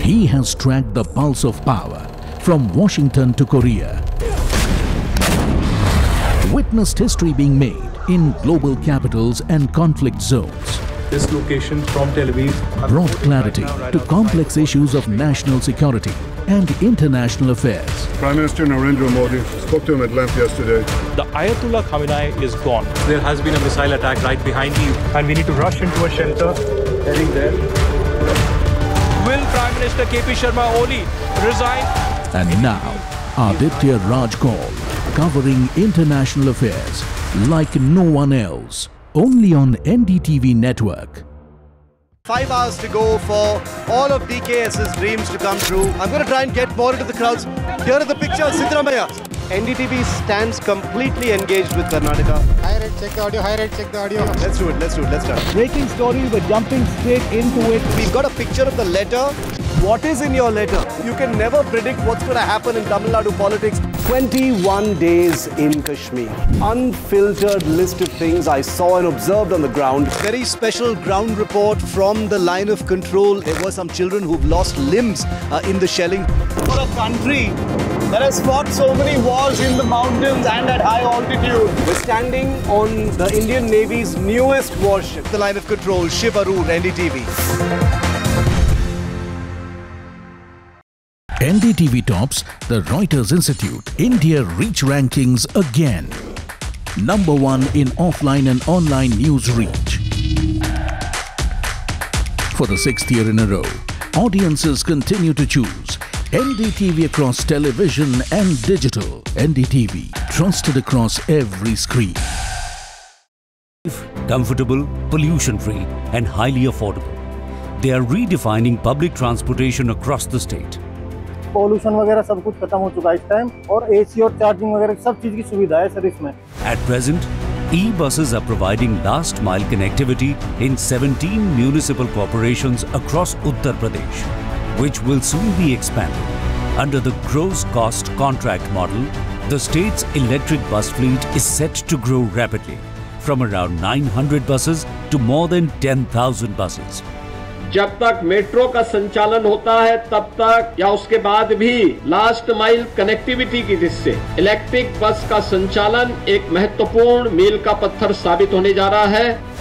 He has tracked the pulse of power from Washington to Korea. Witnessed history being made in global capitals and conflict zones. This location from Tel Aviv Brought clarity to complex issues of national security and international affairs. Prime Minister Narendra Modi spoke to him at length yesterday. The Ayatollah Khamenei is gone. There has been a missile attack right behind you, and we need to rush into a shelter. Heading there. Will Prime Minister KP Sharma Oli resign? And now, Aditya Raj Kaul, covering international affairs like no one else. Only on NDTV network. 5 hours to go for all of DKS's dreams to come true. I'm going to try and get more into the crowds. Here are the pictures, Siddaramaiah. NDTV stands completely engaged with Karnataka. High rate, check the audio, high rate, check the audio. Let's do it, let's start. Breaking story, we're jumping straight into it. We've got a picture of the letter. What is in your letter? You can never predict what's going to happen in Tamil Nadu politics. 21 days in Kashmir. Unfiltered list of things I saw and observed on the ground. Very special ground report from the line of control. There were some children who've lost limbs in the shelling. For a country that has fought so many wars in the mountains and at high altitude. We're standing on the Indian Navy's newest warship. The line of control, Shiv Arur, NDTV. NDTV tops the Reuters Institute India Reach Rankings again. Number 1 in offline and online news reach. For the 6th year in a row, audiences continue to choose NDTV across television and digital. NDTV, trusted across every screen. Comfortable, pollution-free and highly affordable. They are redefining public transportation across the state. Pollution वगैरह सब कुछ खत्म हो चुका है इस time और AC और चार्जिंग वगैरह सब चीज की सुविधा है सर इसमें. At present, e-buses are providing last mile connectivity in 17 municipal corporations across Uttar Pradesh, which will soon be expanded. Under the gross cost contract model, the state's electric bus fleet is set to grow rapidly, from around 900 buses to more than 10,000 buses. जब तक metro का संचालन होता है तब तक या उसके बाद भी लास्ट माइल कनेक्टिविटी की दृष्टि से इलेक्ट्रिक बस का संचालन एक महत्वपूर्ण मील का पत्थर साबित होने जा रहा है.